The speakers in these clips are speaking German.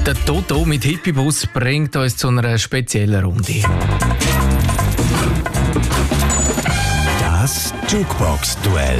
Der Toto mit Hippibus bringt uns zu einer speziellen Runde. Das Jukebox-Duell.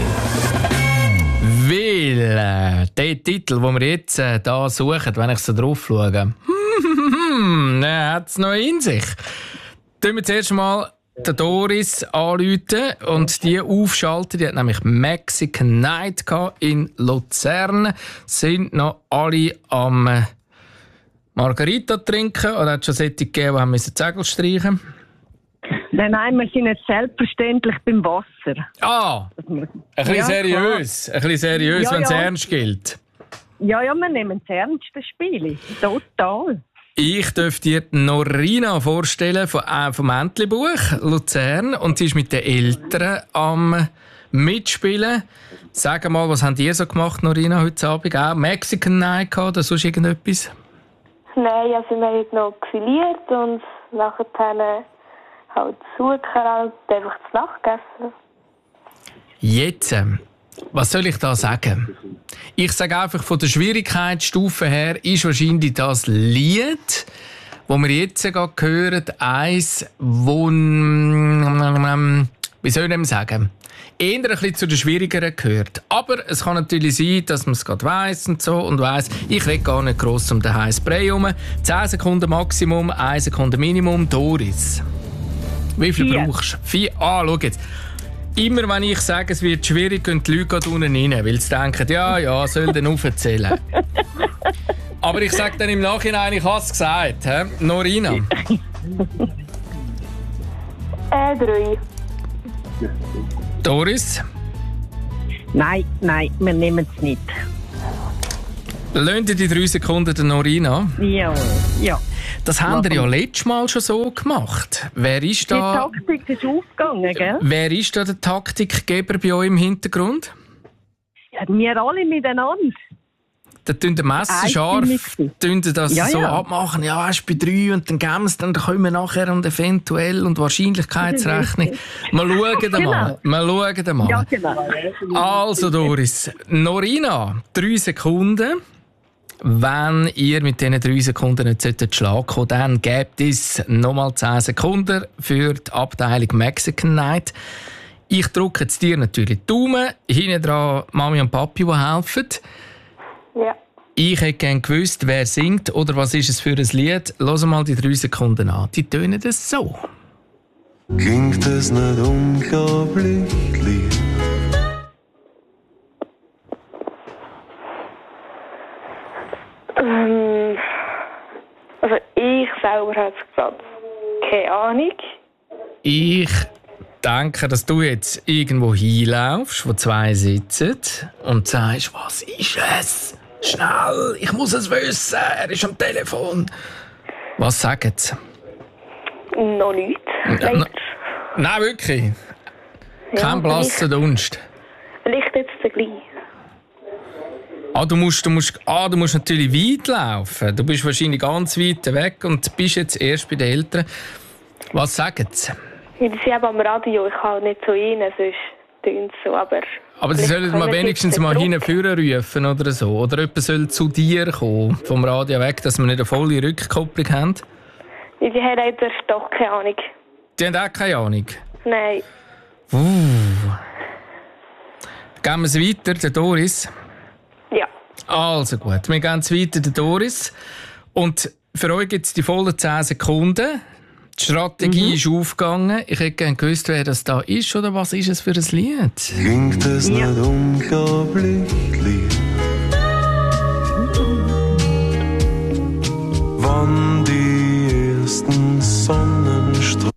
Weil der Titel, den wir jetzt hier suchen, wenn ich so drauf schaue, hat es noch in sich. Tun wir zuerst mal den Doris anrufen und die aufschalten. Die hat nämlich Mexican Night in Luzern. Sind noch alle am Margarita trinken oder hat es schon solche gegeben, die haben Zegel streichen mussten? Nein, wir sind jetzt selbstverständlich beim Wasser. Ah, ein bisschen seriös. Ein bisschen seriös, Ja, wenn es ja. ernst gilt. Ja, wir nehmen das ernst, das Spiel. Total. Ich darf dir Norina vorstellen vom Entlebuch Luzern. Und sie ist mit den Eltern am Mitspielen. Sag mal, was habt ihr so gemacht, Norina, heute Abend? Auch Mexican Night oder sonst irgendetwas? Nein, also wir haben noch grilliert und nachher halt Zucker und einfach zu Nacht gegessen. Jetzt, was soll ich da sagen? Ich sage einfach, von der Schwierigkeitsstufe her ist wahrscheinlich das Lied, das wir jetzt gerade hören, eins, wo, wie soll ich sagen, eher ein bisschen zu den Schwierigeren gehört. Aber es kann natürlich sein, dass man es gerade weiss und so und weiss, ich rede gar nicht gross um den heißen Brei herum. 10 Sekunden Maximum, 1 Sekunde Minimum. Doris, wie viel 4. brauchst du? 4. Ah, schau jetzt. Immer wenn ich sage, es wird schwierig, gehen die Leute gerade unten rein, weil sie denken, ja, soll den aufzählen. Aber ich sage dann im Nachhinein, ich habe es gesagt. He? Norina? 3. Doris? Nein, wir nehmen es nicht. Lassen Sie die 3 Sekunden der Norina? Ja. Das haben wir ja letztes Mal schon so gemacht. Wer ist Die da? Taktik ist aufgegangen, gell? Wer ist da der Taktikgeber bei euch im Hintergrund? Ja, wir alle miteinander. Da tun die messerscharf das Ja, so ja. abmachen. Ja, erst bei 3 und dann geben sie, dann kommen wir nachher und eventuell und Wahrscheinlichkeitsrechnung. Wir schauen mal. Ja, genau. Also Doris, Norina, 3 Sekunden. Wenn ihr mit diesen 3 Sekunden nicht Schlag kommen, dann gebt es nochmal 10 Sekunden für die Abteilung Mexican Night. Ich drücke jetzt dir natürlich die Daumen. Hinten dran Mami und Papi, die helfen. Ja. Ich hätte gerne gewusst, wer singt oder was ist es für ein Lied. Hör mal die 3 Sekunden an. Die tönen das so. Klingt es nicht unglaublich lieb? Also ich selber habe jetzt gerade keine Ahnung. Ich denke, dass du jetzt irgendwo hinlaufst, wo 2 sitzen und sagst, was ist es? Schnell, ich muss es wissen, er ist am Telefon. Was sagen sie? Noch nichts. Leider. Nein, wirklich? Ja, Kein blasser Dunst. Vielleicht jetzt gleich. Du musst natürlich weit laufen. Du bist wahrscheinlich ganz weit weg und bist jetzt erst bei den Eltern. Was sagen sie? Ja, die sind eben am Radio, ich kann nicht so rein, sonst tönt es so, aber Sie sollen mal wenigstens mal hinführen rufen oder so. Oder jemand soll zu dir kommen, vom Radio weg, dass wir nicht eine volle Rückkopplung haben. Ja, die haben leider doch keine Ahnung. Die haben auch keine Ahnung. Nein. Gehen wir es weiter, der Doris? Ja. Also gut, wir gehen es weiter, der Doris. Und für euch gibt es die vollen 10 Sekunden. Die Strategie ist aufgegangen. Ich hätte gerne gewusst, wer das da ist oder was ist es für ein Lied? Klingt es nicht unglaublich lieb? Wann die ersten Sonnenstrahlen.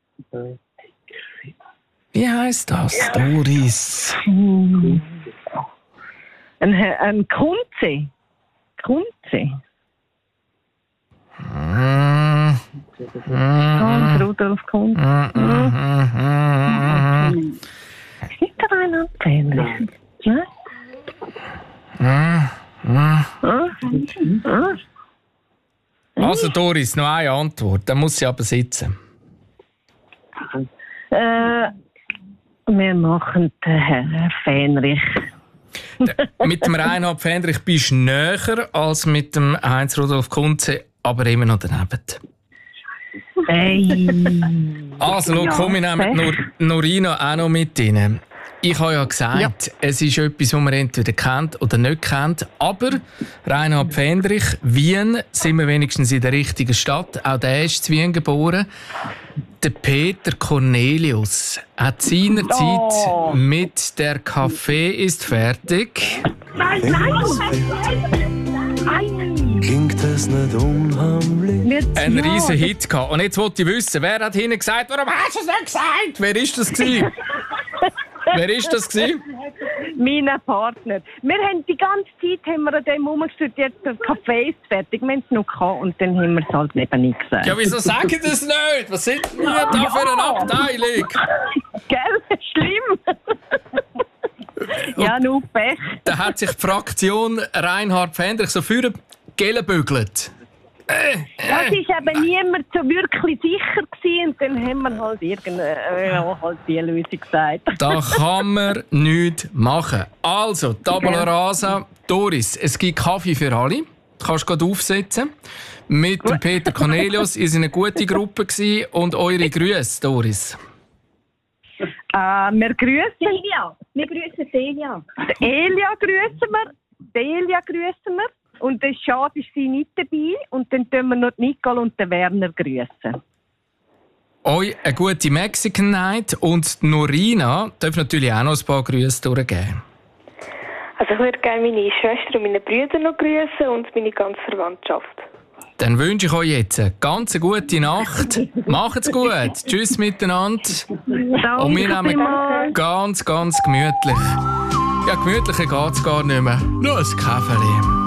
Wie heisst das, Doris? Ein Kunze. Hans Rudolf Kunze. Ist da einer Fan? Also Doris, noch eine Antwort. Dann muss sie aber sitzen. Wir machen den Herr Fähnrich. Mit dem Reinhard Fendrich bist du näher als mit dem Heinz-Rudolf Kunze, aber immer noch daneben. Hey. Also, schau, komm, wir nehmen Norina auch noch mit rein. Ich habe ja gesagt, es ist etwas, was man entweder kennt oder nicht kennt. Aber Reinhard Fendrich, Wien, sind wir wenigstens in der richtigen Stadt. Auch der ist in Wien geboren. Der Peter Cornelius hat seinerzeit mit «Der Kaffee ist fertig». Nein! Klingt das nicht unheimlich? Ein riesen Hit gehabt. Und jetzt wollte ich wissen, wer hat hinten gesagt, warum hast du es nicht gesagt? Wer ist das gewesen? Wer ist das gewesen? Mein Partner. Wir haben die ganze Zeit an dem rumgestellt, jetzt der Kaffee ist fertig. Wir haben es noch gehabt und dann haben wir es halt eben nicht gesagt. Ja, wieso sagen Sie das nicht? Was sind wir da für eine Abteilung? Gell? Schlimm. Ja, nur Pech. Da hat sich die Fraktion Reinhard Fendrich so für gelbügelt. Das war eben niemand so wirklich sicher gewesen, und dann haben wir halt halt die Lösung gesagt. Da kann man nichts machen. Also, Tabula Rasa, Doris, es gibt Kaffee für alle. Du kannst gerade aufsetzen. Mit dem Peter Cornelius, ihr seid eine gute Gruppe gewesen. Und eure Grüße, Doris. Wir grüßen Elia. Wir grüßen Elia. Elia grüßen wir. Und der Schad ist sie nicht dabei. Und dann tun wir noch Nicole und den Werner grüßen. Euch eine gute Mexican Night. Und Norina darf natürlich auch noch ein paar Grüße durchgeben. Also ich würde gerne meine Schwester und meine Brüder noch grüßen und meine ganze Verwandtschaft. Dann wünsche ich euch jetzt eine ganz gute Nacht. Macht's gut. Tschüss miteinander. Danke Und wir nehmen vielmals. ganz, ganz gemütlich. Ja, gemütlicher geht's gar nicht mehr. Nur ein Käferli.